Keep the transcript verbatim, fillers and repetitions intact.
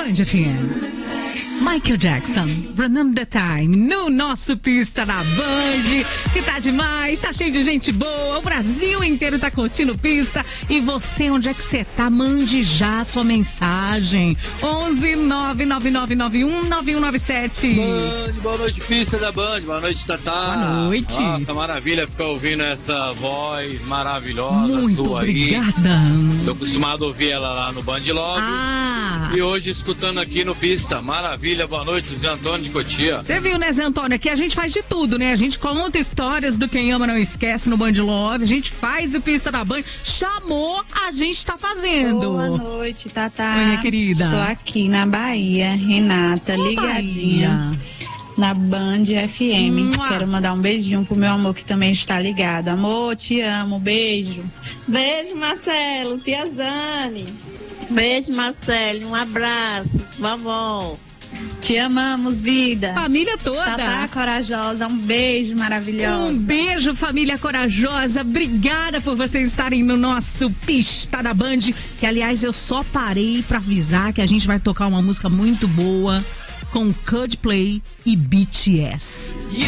Band F M. Michael Jackson, Remember the Time, no nosso Pista da Band, que tá demais, tá cheio de gente boa, o Brasil inteiro tá curtindo Pista. E você, onde é que você tá? Mande já a sua mensagem. onze nove nove nove nove um nove um nove sete. Band, boa noite, Pista da Band, boa noite, Tatá. Boa noite. Nossa, maravilha ficar ouvindo essa voz maravilhosa. Muito sua obrigada. Aí. Tô acostumado a ouvir ela lá no Band Love. Ah. E hoje escutando aqui no Pista. Maravilha, boa noite, Zé Antônio de Cotia. Você viu, né, Zé Antônio? Aqui a gente faz de tudo, né? A gente conta histórias do Quem Ama Não Esquece no Band Love. A gente faz o Pista da Band. Chamou, a gente tá fazendo. Boa noite, Tatá. Oi, minha querida. Estou aqui na Bahia, Renata, Ô, ligadinha. Bahia. Na Band F M. Mua. Quero mandar um beijinho pro meu amor que também está ligado. Amor, te amo, beijo. Beijo, Marcelo, tia Zane. Beijo, Marcelo, um abraço, vovó. Te amamos, vida. Família toda. Tatá corajosa, um beijo maravilhoso. Um beijo, família corajosa. Obrigada por vocês estarem no nosso Pista da Band. Que, aliás, eu só parei pra avisar que a gente vai tocar uma música muito boa com Coldplay e B T S.